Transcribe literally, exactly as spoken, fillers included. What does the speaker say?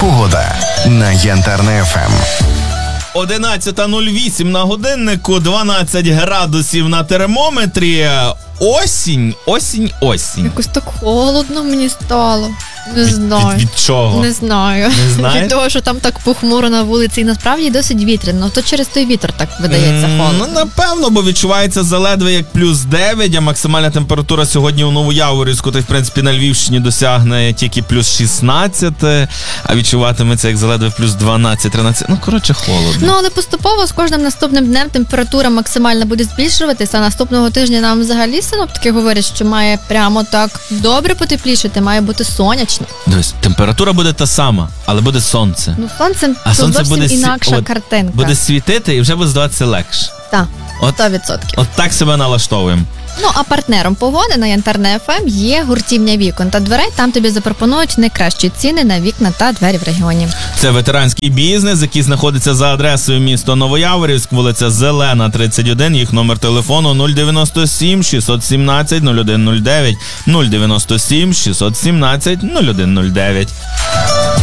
Погода на Янтарне еф ем. одинадцята нуль вісім на годиннику, дванадцять градусів на термометрі. Осінь, осінь, осінь. Якось так холодно мені стало. Не Від, знаю. від, від чого? Не знаю. Не знаєш? Від того, що там так похмуро на вулиці і насправді досить вітряно. То через той вітер так видається М, холодно. Ну, напевно, бо відчувається заледве як плюс дев'ять, а максимальна температура сьогодні у Новояворівську, та й в принципі на Львівщині досягне тільки плюс шістнадцять, а відчуватиметься як заледве плюс дванадцять-тринадцять. Ну, коротше, холодно. Ну, але поступово з кожним наступним днем температура максимально буде збільшуватися. Наступного тижня нам взагалі синоптики говорять, що має прямо так добре потеплішати, має бути сонячно. Дивись, температура буде та сама, але буде сонце. Ну, сонцем А то сонце зовсім буде сві- інакша от картинка. Буде світити і вже буде здаватися легше. Так, От- сто відсотків. От так себе налаштовуємо. Ну, а партнером погоди на Янтарне еф ем є гуртівня вікон та дверей. Там тобі запропонують найкращі ціни на вікна та двері в регіоні. Це ветеранський бізнес, який знаходиться за адресою місто Новояворівськ, вулиця Зелена, тридцять один. Їх номер телефону нуль дев'яносто сім шістсот сімнадцять нуль один нуль дев'ять, нуль дев'яносто сім шістсот сімнадцять нуль один нуль дев'ять.